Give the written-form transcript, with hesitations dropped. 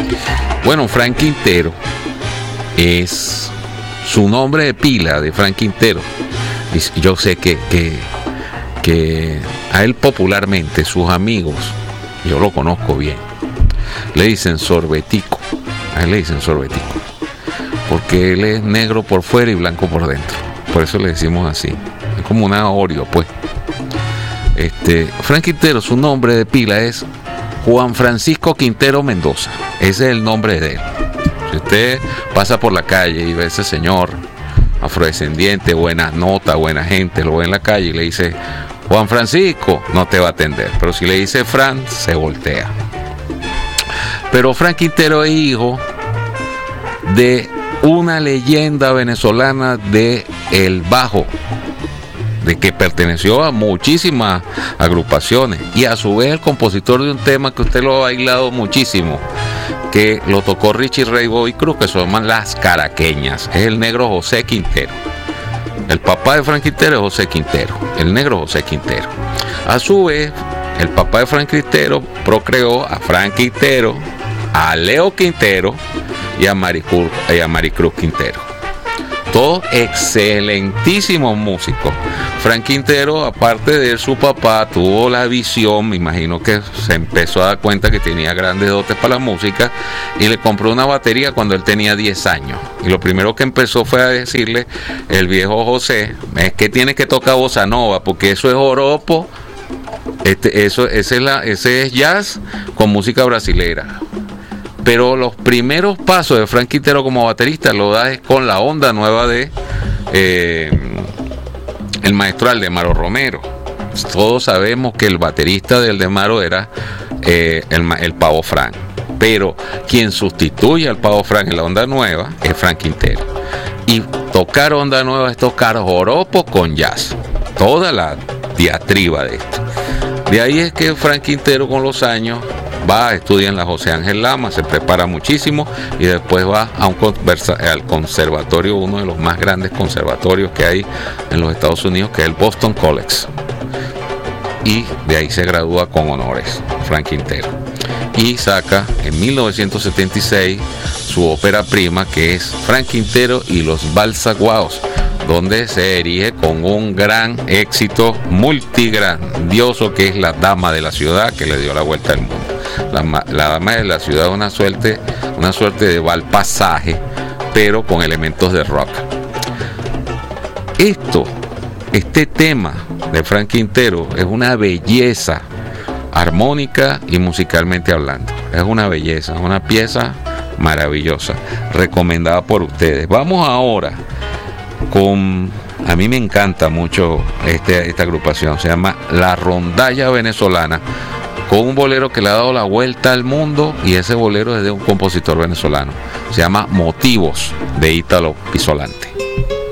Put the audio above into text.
Bueno, Frank Quintero es su nombre de pila de Frank Quintero. Y yo sé que a él popularmente, sus amigos, yo lo conozco bien, le dicen Sorbetico. A él le dicen Sorbetico. Porque él es negro por fuera y blanco por dentro. Por eso le decimos así. Es como una Oreo, pues. Frank Quintero, su nombre de pila es Juan Francisco Quintero Mendoza. Ese es el nombre de él. Si usted pasa por la calle y ve a ese señor afrodescendiente, buenas notas, buena gente, lo ve en la calle y le dice Juan Francisco, no te va a atender. Pero si le dice Fran, se voltea. Pero Frank Quintero es hijo de una leyenda venezolana de el bajo, de que perteneció a muchísimas agrupaciones, y a su vez el compositor de un tema que usted lo ha bailado muchísimo, que lo tocó Richie Ray Bobby Cruz, que se llaman Las Caraqueñas. Es el negro José Quintero. El papá de Frank Quintero es José Quintero, el negro José Quintero. A su vez, el papá de Frank Quintero procreó a Frank Quintero, a Leo Quintero y a Maricruz Quintero. Todos excelentísimos músicos. Frank Quintero, aparte de su papá, tuvo la visión, me imagino que se empezó a dar cuenta que tenía grandes dotes para la música, y le compró una batería cuando él tenía 10 años. Y lo primero que empezó fue a decirle el viejo José, es que tiene que tocar bossa nova, porque eso es joropo, ese es jazz con música brasilera. Pero los primeros pasos de Frank Quintero como baterista lo da con la onda nueva de el maestro Aldemaro Romero. Todos sabemos que el baterista de Aldemaro era el Pavo Frank. Pero quien sustituye al Pavo Frank en la onda nueva es Frank Quintero. Y tocar onda nueva es tocar joropo con jazz. Toda la diatriba de esto. De ahí es que Frank Quintero con los años va a estudiar en la José Ángel Lama, se prepara muchísimo y después va a al conservatorio, uno de los más grandes conservatorios que hay en los Estados Unidos, que es el Boston College. Y de ahí se gradúa con honores, Frank Quintero. Y saca en 1976 su ópera prima, que es Frank Quintero y los Balsaguaos, donde se erige con un gran éxito multigrandioso, que es La Dama de la Ciudad, que le dio la vuelta al mundo. La Dama de la Ciudad es una suerte de valpasaje, pero con elementos de rock. Este tema de Frank Quintero es una belleza armónica y musicalmente hablando. Es una belleza, una pieza maravillosa, recomendada por ustedes. Vamos ahora a mí me encanta mucho esta agrupación, se llama La Rondalla Venezolana, con un bolero que le ha dado la vuelta al mundo, y ese bolero es de un compositor venezolano, se llama Motivos, de Ítalo Pisolante.